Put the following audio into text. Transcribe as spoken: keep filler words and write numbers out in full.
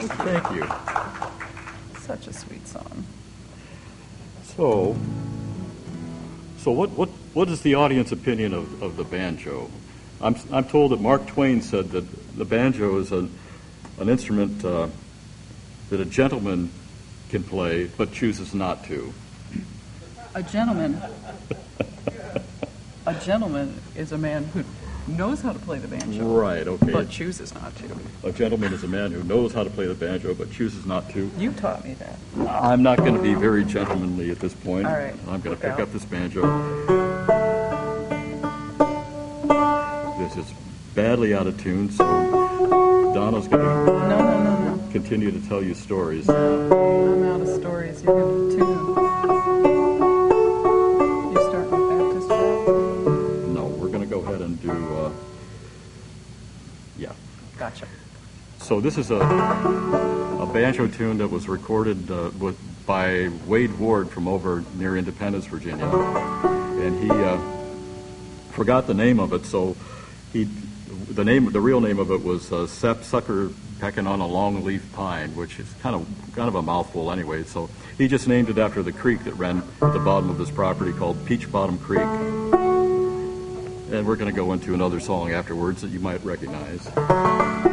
Thank you. Thank you. Such a sweet song. So, so what, what, what is the audience opinion of, of the banjo? I'm, I'm told that Mark Twain said that the banjo is a, an instrument uh, that a gentleman can play but chooses not to. A gentleman, a gentleman is a man who knows how to play the banjo, Right, okay. but chooses not to. A gentleman is a man who knows how to play the banjo but chooses not to. You taught me that. I'm not going to be very gentlemanly at this point. All right. I'm going to pick Well. up this banjo. This is badly out of tune, so Donna's going to No, no, no, no. continue to tell you stories. I'm out of stories. You're going to tune. You start with Baptist rock? No, we're going to go ahead and do, uh, yeah. Gotcha. So this is a, a banjo tune that was recorded uh, with, by Wade Ward from over near Independence, Virginia. And he uh, forgot the name of it, so he, the name, the real name of it was uh, Sep Sucker Pecking on a Longleaf Pine, which is kind of kind of a mouthful anyway. So he just named it after the creek that ran at the bottom of this property called Peach Bottom Creek. And we're going to go into another song afterwards that you might recognize.